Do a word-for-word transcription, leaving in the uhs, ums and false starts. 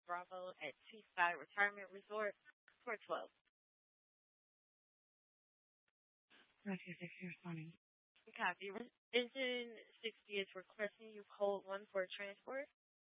Bravo at Seaside Retirement Resort for twelve. Okay, thank you for responding. Copy. Engine sixty is requesting you hold one for transport.